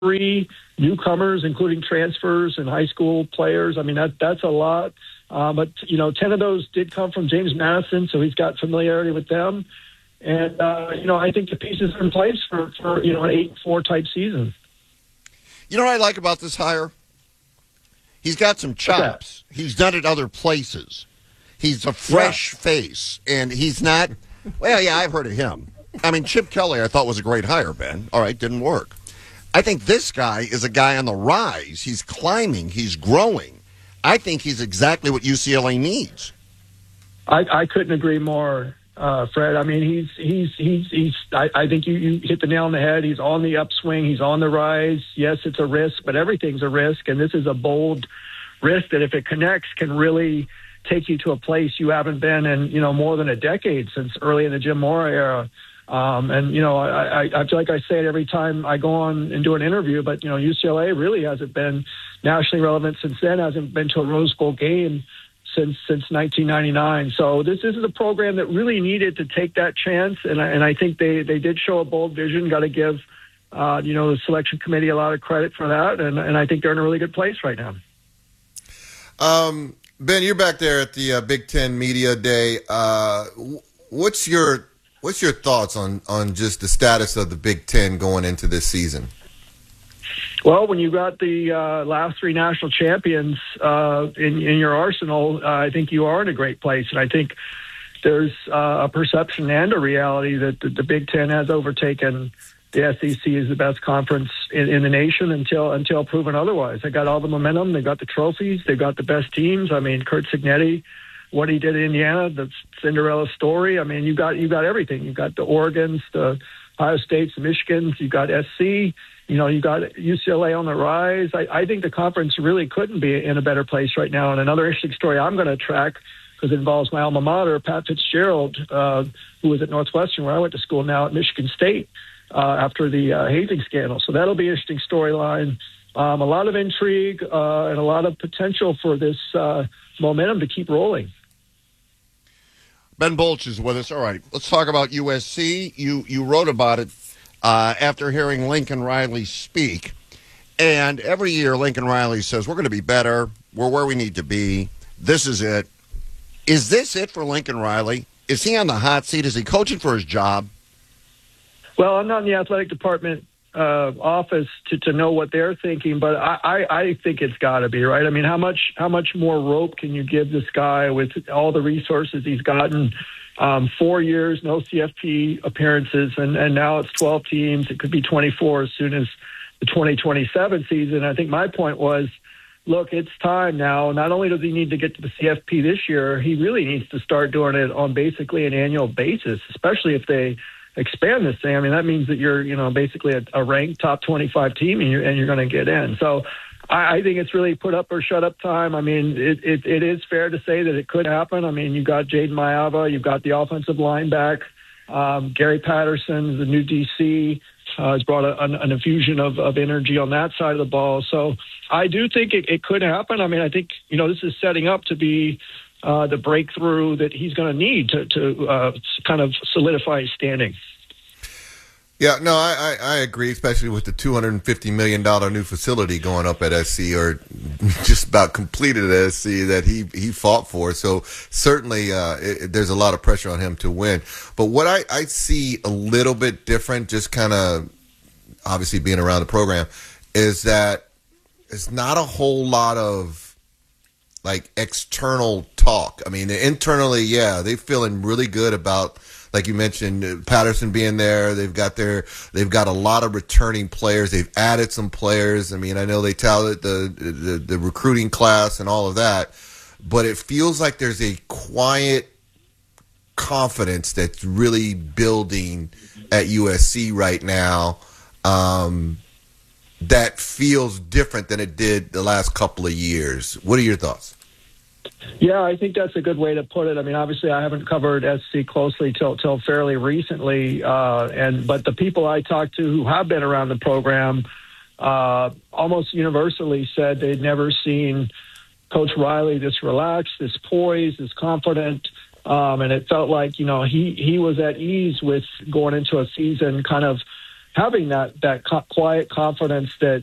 23 newcomers, including transfers and high school players. I mean, that's a lot. But 10 of those did come from James Madison, so he's got familiarity with them. And, I think the pieces are in place for an 8-4 type season. You know what I like about this hire? He's got some chops. He's done it other places. He's a fresh face, and he's not – well, yeah, I've heard of him. I mean, Chip Kelly I thought was a great hire, Ben. All right, didn't work. I think this guy is a guy on the rise. He's climbing. He's growing. I think he's exactly what UCLA needs. I couldn't agree more, Fred. I mean, I think you hit the nail on the head. He's on the upswing. He's on the rise. Yes, it's a risk, but everything's a risk, and this is a bold risk that if it connects can really take you to a place you haven't been in, more than a decade since early in the Jim Mora era. I feel like I say it every time I go on and do an interview, but, UCLA really hasn't been nationally relevant since then, hasn't been to a Rose Bowl game since 1999. So this is a program that really needed to take that chance, and I think they did show a bold vision. Got to give, the selection committee a lot of credit for that, and I think they're in a really good place right now. Ben, you're back there at the Big Ten Media Day. What's your thoughts on just the status of the Big Ten going into this season? Well, when you got the last three national champions in your arsenal, I think you are in a great place. And I think there's a perception and a reality that the Big Ten has overtaken the SEC as the best conference in the nation until proven otherwise. They got all the momentum. They got the trophies. They got the best teams. I mean, Curt Cignetti, what he did in Indiana, the Cinderella story. I mean, you got everything. You got the Oregons, the Ohio States, the Michigans. You got SC. You got UCLA on the rise. I think the conference really couldn't be in a better place right now. And another interesting story I'm going to track, because it involves my alma mater, Pat Fitzgerald, who was at Northwestern, where I went to school, now at Michigan State after the hazing scandal. So that'll be an interesting storyline. A lot of intrigue and a lot of potential for this momentum to keep rolling. Ben Bolch is with us. All right, let's talk about USC. You wrote about it after hearing Lincoln Riley speak. And every year Lincoln Riley says, we're going to be better. We're where we need to be. This is it. Is this it for Lincoln Riley? Is he on the hot seat? Is he coaching for his job? Well, I'm not in the athletic department office to know what they're thinking, but I think it's got to be, right? I mean, how much more rope can you give this guy with all the resources he's gotten? 4 years, no CFP appearances, and now it's 12 teams. It could be 24 as soon as the 2027 season. I think my point was, look, it's time now. Not only does he need to get to the CFP this year, he really needs to start doing it on basically an annual basis, especially if they expand this thing. I mean, that means that you're, basically a ranked top 25 team and you're going to get in. So I think it's really put up or shut up time. I mean, it is fair to say that it could happen. I mean, you've got Jaden Mayava, you've got the offensive line back. Gary Patterson, the new DC, has brought an infusion of energy on that side of the ball. So I do think it could happen. I mean, I think, this is setting up to be the breakthrough that he's going to need to kind of solidify his standing. Yeah, no, I agree, especially with the $250 million new facility going up at SC, or just about completed at SC, that he fought for. So certainly there's a lot of pressure on him to win. But what I see a little bit different, just kind of obviously being around the program, is that it's not a whole lot of like external talk. I mean, internally, yeah, they're feeling really good about, like you mentioned, Patterson being there. They've got a lot of returning players. They've added some players. I mean, I know they touted the recruiting class and all of that, but it feels like there's a quiet confidence that's really building at USC right now, that feels different than it did the last couple of years. What are your thoughts? Yeah, I think that's a good way to put it. I mean, obviously, I haven't covered SC closely till fairly recently, but the people I talked to who have been around the program almost universally said they'd never seen Coach Riley this relaxed, this poised, this confident, and it felt like he was at ease with going into a season, kind of having that quiet confidence that